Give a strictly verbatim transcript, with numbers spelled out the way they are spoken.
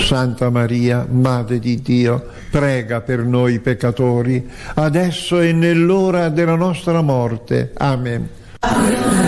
Santa Maria, Madre di Dio, prega per noi peccatori, adesso e nell'ora della nostra morte. Amen. Amen.